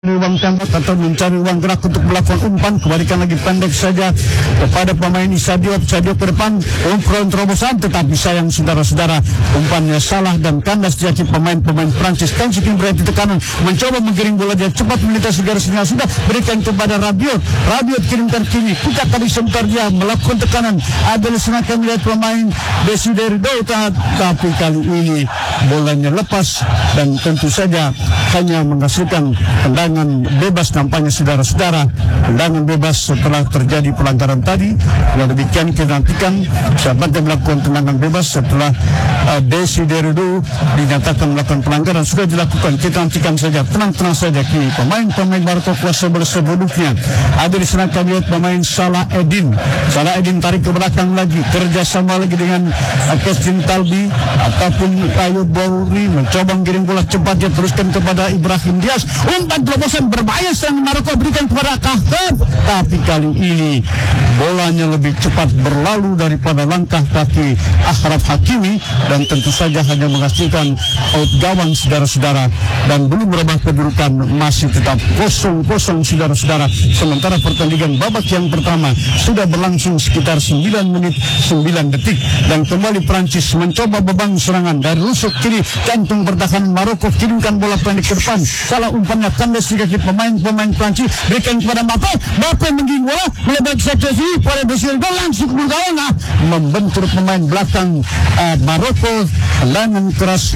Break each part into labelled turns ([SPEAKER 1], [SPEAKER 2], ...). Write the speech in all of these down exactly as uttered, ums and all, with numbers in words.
[SPEAKER 1] uang tembak atau mencari uang gerak untuk melakukan umpan, kembalikan lagi pendek saja kepada pemain Sadio. Sadio ke depan umpan terobosan, tetapi sayang saudara-saudara, umpannya salah dan kandas jaki pemain-pemain Prancis. Tansikin berarti tekanan, mencoba menggiring bola, dia cepat melintasi garis final, sudah berikan kepada Rabiot. Rabiot kirimkan kiri, kita tadi sebentar dia melakukan tekanan, ada disengaja melihat pemain Desiderio, tapi kali ini bolanya lepas dan tentu saja hanya menghasilkan tendangan bebas nampaknya saudara-saudara. Tendangan bebas setelah terjadi pelanggaran tadi. Dengan demikian kita nantikan sahabat yang melakukan tendangan bebas setelah uh, Desiderio dinyatakan melakukan pelanggaran sudah dilakukan. Kita nantikan saja, tenang-tenang saja kini pemain-pemain Maroko kuasa bersebuduknya. Ada di sana kami lihat pemain Salah Edin. Salah Edin tarik ke belakang lagi, kerjasama lagi dengan uh, Kestin Talbi ataupun Ayub Bouri, mencoba mengirim bola cepat, dia teruskan kepada Ibrahim Diaz. Umpan terobosan berbahaya serang Maroko, berikan kepada Kahtab, tapi kali ini bolanya lebih cepat berlalu daripada langkah kaki Achraf Hakimi dan tentu saja hanya menghasilkan out gawang saudara-saudara, dan belum merubah kedudukan, masih tetap kosong-kosong saudara-saudara. Sementara pertandingan babak yang pertama sudah berlangsung sekitar sembilan menit sembilan detik dan kembali Prancis mencoba beban serangan dari rusuk kiri jantung pertahanan Maroko, kirimkan bola pendek ke depan, salah umpannya kandas di kaki pemain-pemain Prancis, berikan kepada Mbappe. Mbappe menggiring bola melebar ke sektor kiri pada Desiderio, langsung ke gawang, membentur pemain belakang uh, Maroko. Tendangan keras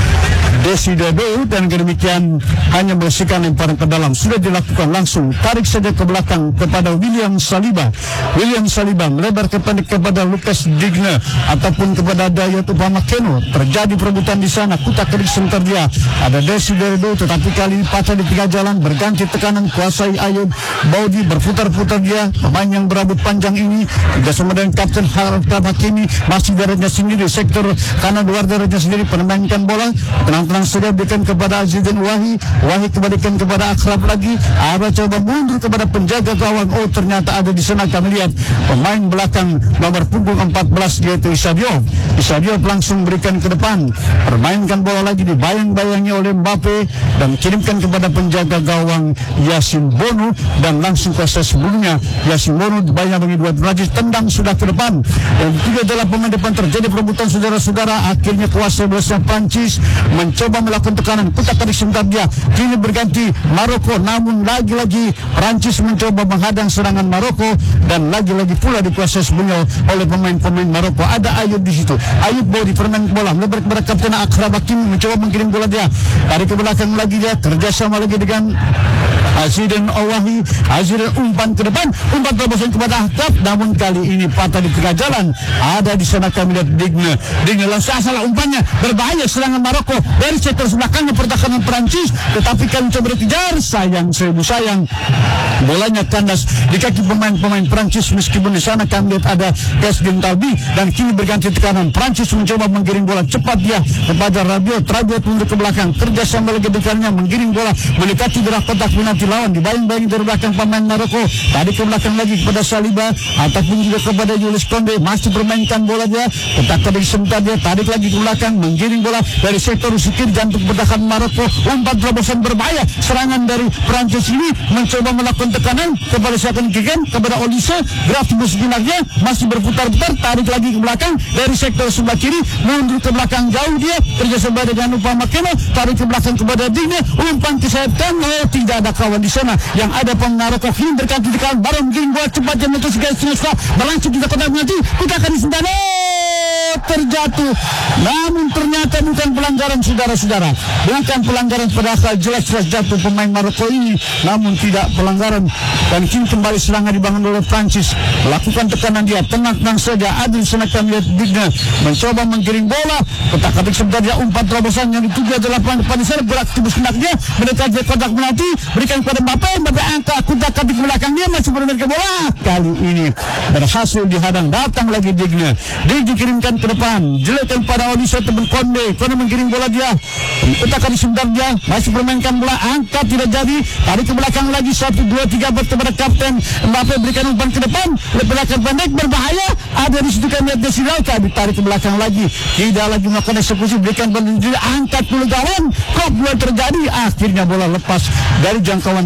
[SPEAKER 1] Desiderio dan demikian hanya bersihkan lemparan ke dalam, sudah dilakukan langsung, tarik saja ke belakang kepada William Saliba. William Saliba melebar ke pendek kepada Lucas Digne ataupun kepada Dayot Upamecano. Terjadi perebutan di sana, kutak kerik sebentar dia, ada Desiderio tetapi kali ini patah di tiga jalan, berganti tekanan, kuasai Ayub Boudi, berputar-putar dia, pemain yang berambut panjang ini bersama dengan Kapten Achraf Hakimi, masih darahnya sendiri sektor kanan luar darahnya sendiri, permainkan bola tenang-tenang saja, berikan kepada Azizan Wahi. Wahi kembalikan kepada Achraf lagi, ada coba mundur kepada penjaga gawang. Oh ternyata ada di sana kami lihat pemain belakang nomor punggung empat belas yaitu Sadio. Sadio langsung berikan ke depan, permainkan bola lagi, dibayang-bayangi oleh Mbappe dan kirimkan kepada penjaga gawang Yasin Bono, dan langsung kuasa sebelumnya Yasin Bono dibayang bagi dua Prancis, tendang sudah ke depan dan tiga adalah pemain depan. Terjadi perebutan saudara-saudara, akhirnya kuasa bersama Prancis mencoba melakukan tekanan, putar tarik sebentar dia, kini berganti Maroko, namun lagi-lagi Prancis mencoba menghadang serangan Maroko dan lagi-lagi pula dikuasai sebelumnya oleh pemain-pemain Maroko. Ada Ayub di situ, Ayub Boudi permain bola melebar kepada Kapten Achraf Hakimi, mencoba mengirim bola dia, tarik ke belakang lagi dia, kerjasama lagi dengan Azizan Wahi. Azizan umpan ke depan, umpan terobosan kepada Achraf, namun kali ini patah di tengah jalan. Ada di sana kami lihat Digne, Digne langsung salah umpannya, berbahaya serangan Maroko dari sektor belakangnya pertahanan Prancis, tetapi kami coba dikejar, sayang seribu sayang bolanya kandas di kaki pemain-pemain Prancis. Meskipun di sana kami lihat ada Kestin Talbi dan kini berganti tekanan, Prancis mencoba menggiring bola cepat dia kepada Rabiot. Rabiot mundur ke belakang, kerjasama lagi dengannya menggiring bola mendekati gerak kotak penalti lawan, dibayang-bayangi dari belakang pemain Maroko, tadi ke belakang lagi kepada Saliba ataupun juga kepada Jules Koundé, masih bermainkan bola dia, kotak dari sebentar dia, tarik lagi ke belakang menggiring bola dari sektor sikir jantung pertahanan Maroko. Umpan terobosan berbahaya, serangan dari Prancis ini mencoba melakukan tekanan kepada siapkan kicken kepada Olise, graf sebenarnya masih berputar-putar, tarik lagi ke belakang dari sektor sebelah kiri, mundur ke belakang jauh dia, kerjasama dengan Upamecano, tarik ke belakang kepada Digne, umpan ke sayap kanan. Oh, tidak ada kawan di sana, yang ada pemain Maroko kini berganti tekanan, baru mungkin buat cepat dan mentus garis tengah berlangsung kita kotak nanti, kita akan disendana terjatuh, namun ternyata bukan pelanggaran saudara-saudara, bukan pelanggaran, padahal jelas-jelas jatuh pemain Maroko ini, namun tidak pelanggaran. Dan kini kembali serangan dibangun oleh Prancis, melakukan tekanan dia, tenang-tenang saja. Adil sana kami lihat Digne mencoba menggiring bola, kotak-katik sebentar dia, umpan terobosan yang dituju adalah depan di sana, berat tembus kenaknya mendekati kotak penalti, berikan kepada Mbappe, Mbappe angka kotak-katik belakang dia, masih bermain ke bola, kali ini berhasil dihadang, datang lagi Digne, Digne kirimkan ke depan, jelekan pada Odisha teman Konde. Konde menggiring bola dia, letakkan sebentar dia, masih bermainkan bola, angkat tidak jadi, tarik ke belakang lagi, satu dua tiga buat kepada kapten Mbappe, berikan umpan ke depan, belakang pendek berbahaya, ada di situ kan lihat Desirauka, ditarik ke belakang lagi, tidak lagi melakukan eksekusi, berikan bola, angkat dulu gawang, kok belum terjadi, akhirnya bola lepas dari jangkauan